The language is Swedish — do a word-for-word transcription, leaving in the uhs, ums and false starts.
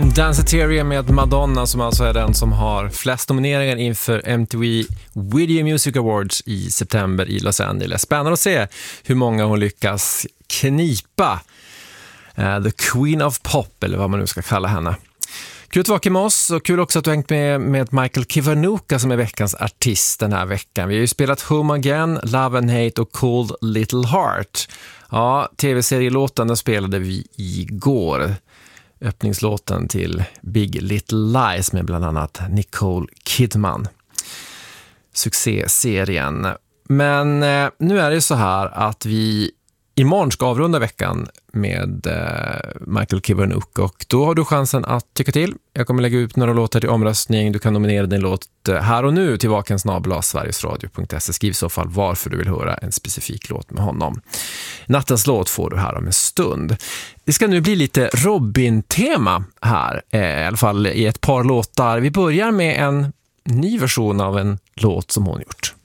Danceteria med Madonna, som alltså är den som har flest nomineringar inför M T V Video Music Awards i september i Los Angeles. Spännande att se hur många hon lyckas knipa. Uh, the Queen of Pop, eller vad man nu ska kalla henne. Kul att vara med oss, och kul också att du har hängt med, med Michael Kiwanuka som är veckans artist den här veckan. Vi har ju spelat Home Again, Love and Hate och Cold Little Heart. Ja, tv-serielåten den spelade vi igår. Öppningslåten till Big Little Lies med bland annat Nicole Kidman. Succéserien. Men eh, nu är det så här att vi imorgon ska avrunda veckan med eh, Michael Kiwanuka, och då har du chansen att tycka till. Jag kommer lägga ut några låtar till omröstning. Du kan nominera din låt här och nu till vaken snabel-a sverigesradio punkt se. Skriv i så fall varför du vill höra en specifik låt med honom. Nattens låt får du här om en stund. Det ska nu bli lite Robin-tema här, eh, i alla fall i ett par låtar. Vi börjar med en ny version av en låt som hon gjort.